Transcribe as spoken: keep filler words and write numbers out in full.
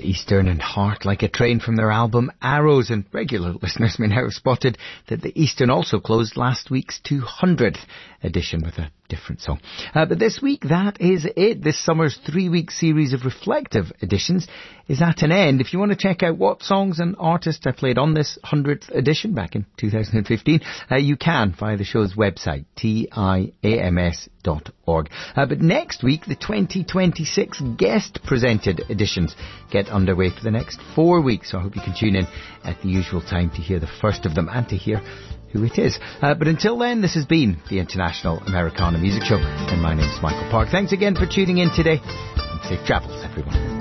Eastern and Heart Like a Train from their album Arrows, and regular listeners may now have spotted that the Eastern also closed last week's two hundredth edition with a different song. Uh, but this week, that is it. This summer's three-week series of reflective editions is at an end. If you want to check out what songs and artists I played on this hundredth edition back in two thousand fifteen, uh, you can via the show's website, tiams dot org. Uh, but next week, the twenty twenty-six guest-presented editions get underway for the next four weeks. So I hope you can tune in at the usual time to hear the first of them and to hear who it is. Uh, but until then, this has been the International Americana Music Show, and my name's Michael Park. Thanks again for tuning in today, and safe travels, everyone.